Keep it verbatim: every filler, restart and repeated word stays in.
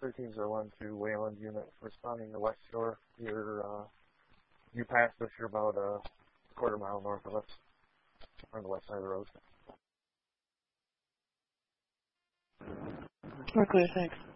thirteen zero one to Wayland unit responding to West Shore. You're, uh, you passed us, you're about a quarter mile north of us on the west side of the road. Okay, thanks.